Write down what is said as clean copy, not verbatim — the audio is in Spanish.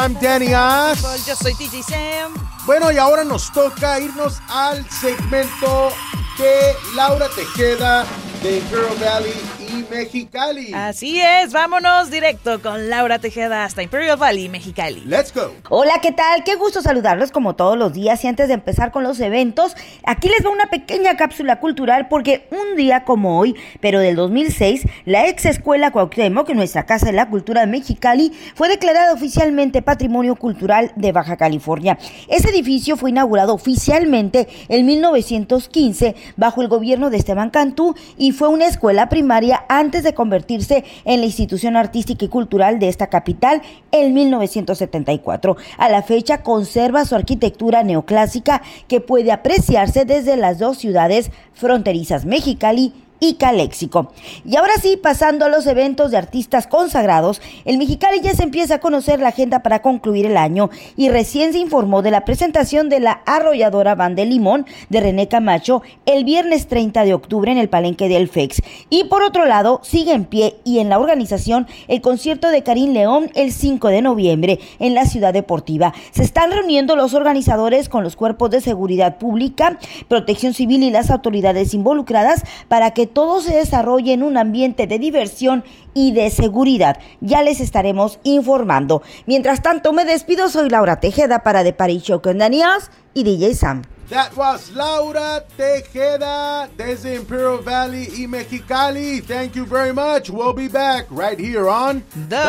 I'm Danny Oz. Yo soy DJ Sam. Bueno, y ahora nos toca irnos al segmento de Laura Tejeda de Imperial Valley y Mexicali. Así es, vámonos directo con Laura Tejeda hasta Imperial Valley, Mexicali. Let's go. Hola, ¿qué tal? Qué gusto saludarlos como todos los días. Y antes de empezar con los eventos, aquí les va una pequeña cápsula cultural porque un día como hoy, pero del 2006, la ex escuela Cuauhtémoc, nuestra Casa de la Cultura de Mexicali, fue declarada oficialmente Patrimonio Cultural de Baja California. Ese edificio fue inaugurado oficialmente en 1915 bajo el gobierno de Esteban Cantú y fue una escuela primaria antes de convertirse en la institución artística y cultural de esta capital en 1974. A la fecha conserva su arquitectura neoclásica que puede apreciarse desde las dos ciudades fronterizas, Mexicali y Caléxico. Y ahora sí, pasando a los eventos de artistas consagrados, el Mexicali ya se empieza a conocer la agenda para concluir el año y recién se informó de la presentación de la arrolladora Banda de Limón de René Camacho el viernes 30 de octubre en el Palenque del FEX. Y por otro lado, sigue en pie y en la organización el concierto de Karim León el 5 de noviembre en la Ciudad Deportiva. Se están reuniendo los organizadores con los cuerpos de seguridad pública, protección civil y las autoridades involucradas para que todo se desarrolle en un ambiente de diversión y de seguridad. Ya les estaremos informando. Mientras tanto, me despido. Soy Laura Tejeda para The Party Show con Danny Oz y DJ Sam. That was Laura Tejeda desde Imperial Valley y Mexicali. Thank you very much. We'll be back right here on The